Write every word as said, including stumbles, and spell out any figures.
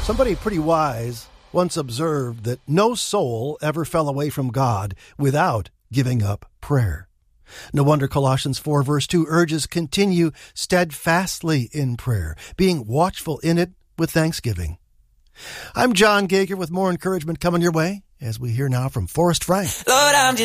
Somebody pretty wise once observed that no soul ever fell away from God without giving up prayer. No wonder Colossians four verse two urges continue steadfastly in prayer, being watchful in it with thanksgiving. I'm John Gager with more encouragement coming your way as we hear now from Forrest Frank. Lord, I'm just